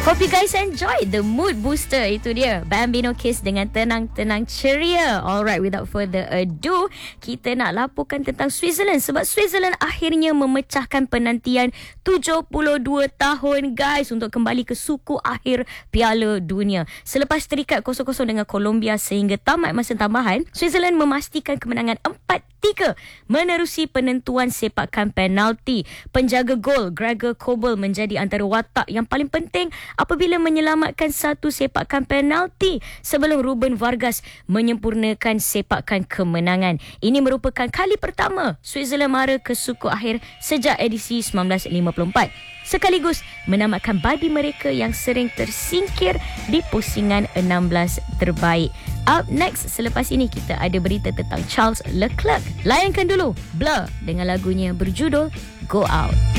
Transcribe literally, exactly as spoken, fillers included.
Hope you guys enjoy the mood booster. Itu dia Bambino Kiss dengan tenang-tenang ceria. Alright, without further ado, kita nak laporkan tentang Switzerland. Sebab Switzerland akhirnya memecahkan penantian tujuh puluh dua tahun guys untuk kembali ke suku akhir Piala Dunia. Selepas terikat kosong kosong dengan Colombia sehingga tamat masa tambahan, Switzerland memastikan kemenangan empat tiga menerusi penentuan sepakan penalti. Penjaga gol Gregor Kobel menjadi antara watak yang paling penting apabila menyelamatkan satu sepakan penalti sebelum Ruben Vargas menyempurnakan sepakan kemenangan. Ini merupakan kali pertama Switzerland mara ke suku akhir sejak edisi sembilan belas lima puluh empat. Sekaligus menamatkan badi mereka yang sering tersingkir di pusingan enam belas terbaik. Up next, selepas ini kita ada berita tentang Charles Leclerc. Layankan dulu Blur dengan lagunya berjudul Go Out.